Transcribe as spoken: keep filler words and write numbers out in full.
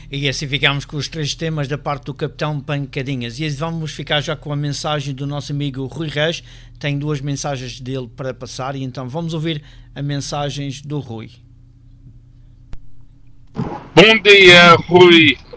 E assim ficamos com os três temas da parte do Capitão Pancadinhas. E vamos ficar já com a mensagem do nosso amigo Rui Reis. Tem duas mensagens dele para passar e então vamos ouvir as mensagens do Rui. Bom dia, Rui